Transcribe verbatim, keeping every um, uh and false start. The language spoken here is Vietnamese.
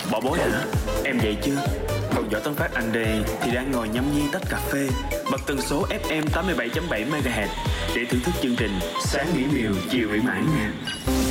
Bảo bối hả? Em dậy chưa? Còn Võ Tấn Phát anh đây thì đang ngồi nhâm nhi tách cà phê, bật tần số ép em tám mươi bảy chấm bảy mê ga héc để thưởng thức chương trình Sáng mỹ miều chiều mỹ mãn nha.